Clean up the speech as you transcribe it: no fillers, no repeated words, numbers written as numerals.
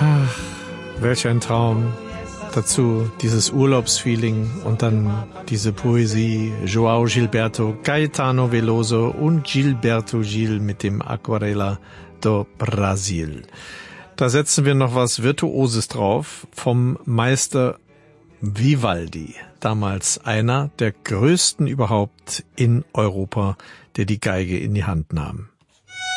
Ach, welch ein Traum. Dazu dieses Urlaubsfeeling und dann diese Poesie. João Gilberto, Caetano Veloso und Gilberto Gil mit dem Aquarela do Brasil. Da setzen wir noch was Virtuoses drauf vom Meister Vivaldi. Damals einer der größten überhaupt in Europa, der die Geige in die Hand nahm.